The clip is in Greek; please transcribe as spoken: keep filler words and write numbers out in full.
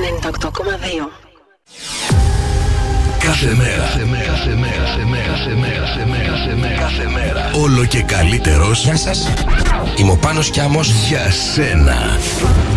ενενήντα οκτώ κόμμα δύο. Κάθε μέρα, κάθε μέρα, κάθε μέρα, κάθε μέρα, κάθε μέρα, κάθε μέρα, κάθε μέρα, κάθε μέρα. Όλο και καλύτερος. Γεια σας, είμαι ο Πάνος Κιάμος. Για σένα.